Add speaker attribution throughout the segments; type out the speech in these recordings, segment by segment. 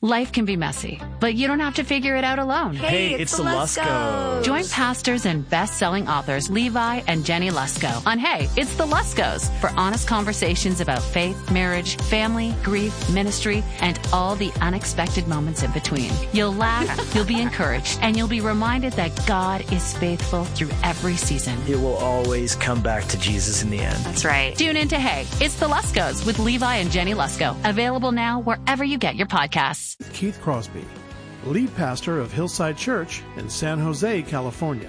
Speaker 1: Life can be messy, but you don't have to figure it out alone.
Speaker 2: Hey, it's the Luskos.
Speaker 1: Join pastors and best-selling authors Levi and Jenny Lusko on Hey, It's the Luskos for honest conversations about faith, marriage, family, grief, ministry, and all the unexpected moments in between. You'll laugh, you'll be encouraged, and you'll be reminded that God is faithful through every season.
Speaker 2: It will always come back to Jesus in the end.
Speaker 1: That's right. Tune in to Hey, It's the Luskos with Levi and Jenny Lusko. Available now wherever you get your podcasts.
Speaker 3: Keith Crosby, lead pastor of Hillside Church in San Jose, California.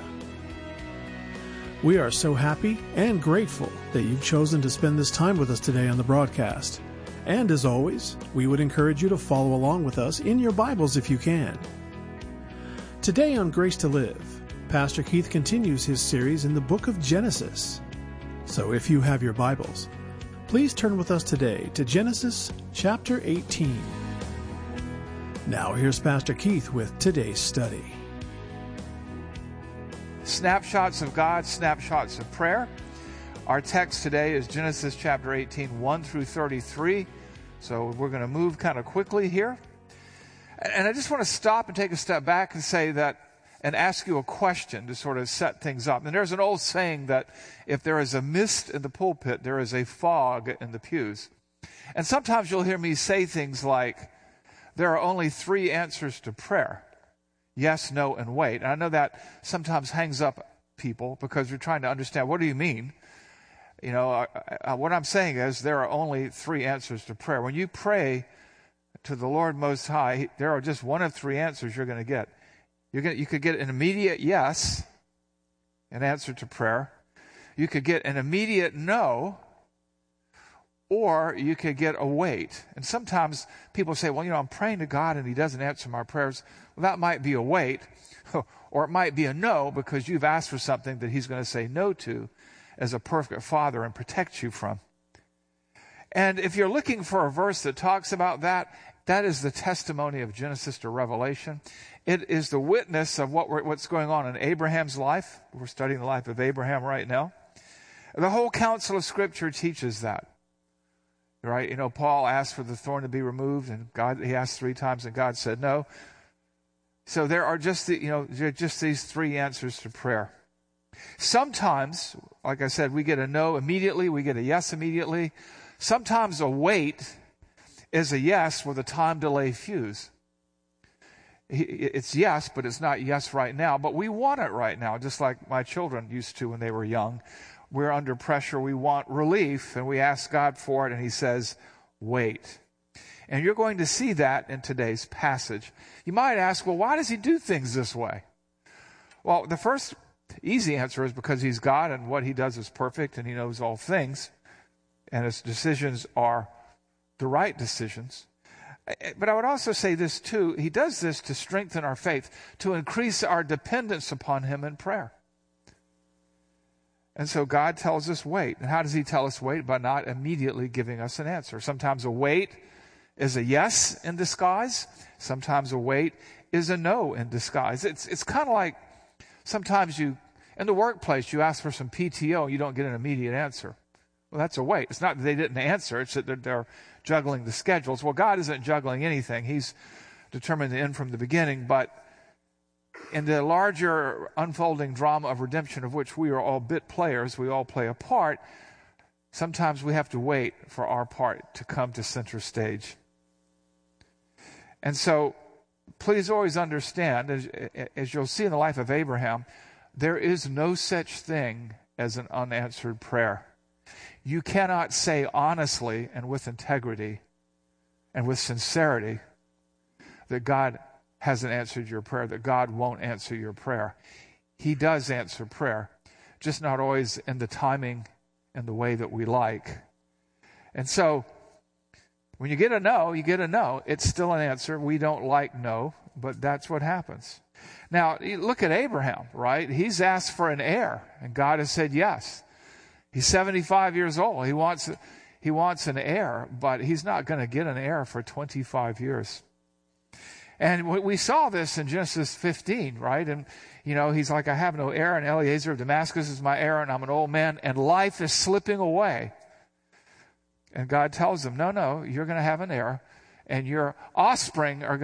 Speaker 3: We are so happy and grateful that you've chosen to spend this time with us today on the broadcast. And as always, we would encourage you to follow along with us in your Bibles if you can. Today on Grace to Live, Pastor Keith continues his series in the book of Genesis. So if you have your Bibles, please turn with us today to Genesis chapter 18. Now here's Pastor Keith with today's study.
Speaker 4: Snapshots of God, snapshots of prayer. Our text today is Genesis chapter 18, 1 through 33. So we're going to move kind of quickly here. And I just want to stop and take a step back and say that, and ask you a question to sort of set things up. And there's an old saying that if there is a mist in the pulpit, there is a fog in the pews. And sometimes you'll hear me say things like, there are only three answers to prayer: yes, no, and wait. And I know that sometimes hangs up people because you're trying to understand, what do you mean? You know, what I'm saying is there are only three answers to prayer. When you pray to the Lord Most High, there are just one of three answers you're going to get. You could get an immediate yes, an answer to prayer. You could get an immediate no, or you could get a wait. And sometimes people say, well, you know, I'm praying to God and He doesn't answer my prayers. Well, that might be a wait, or it might be a no because you've asked for something that He's going to say no to as a perfect Father and protect you from. And if you're looking for a verse that talks about that, that is the testimony of Genesis to Revelation. It is the witness of what's going on in Abraham's life. We're studying the life of Abraham right now. The whole counsel of Scripture teaches that. Right? You know, Paul asked for the thorn to be removed, and he asked 3 times, and God said no. So there are just these three answers to prayer. Sometimes, like I said, we get a no immediately, we get a yes immediately. Sometimes a wait is a yes with a time delay fuse. It's yes, but it's not yes right now. But we want it right now, just like my children used to when they were young. We're under pressure, we want relief, and we ask God for it, and He says, wait. And you're going to see that in today's passage. You might ask, well, why does He do things this way? Well, the first easy answer is because He's God, and what He does is perfect, and He knows all things, and His decisions are the right decisions. But I would also say this too, He does this to strengthen our faith, to increase our dependence upon Him in prayer. And so God tells us wait. And how does He tell us wait? By not immediately giving us an answer. Sometimes a wait is a yes in disguise. Sometimes a wait is a no in disguise. It's kind of like sometimes in the workplace, you ask for some PTO and you don't get an immediate answer. Well, that's a wait. It's not that they didn't answer. It's that they're juggling the schedules. Well, God isn't juggling anything. He's determined the end from the beginning. But in the larger unfolding drama of redemption, of which we are all bit players, we all play a part, sometimes we have to wait for our part to come to center stage. And so, please always understand, as you'll see in the life of Abraham, there is no such thing as an unanswered prayer. You cannot say honestly and with integrity and with sincerity that God hasn't answered your prayer, that God won't answer your prayer. He does answer prayer, just not always in the timing and the way that we like. And so, when you get a no, you get a no. It's still an answer. We don't like no, but that's what happens. Now, look at Abraham, right? He's asked for an heir, and God has said yes. He's 75 years old. He wants an heir, but he's not going to get an heir for 25 years. And we saw this in Genesis 15, right? And, you know, he's like, I have no heir, and Eliezer of Damascus is my heir, and I'm an old man, and life is slipping away. And God tells him, no, you're going to have an heir, and your offspring are going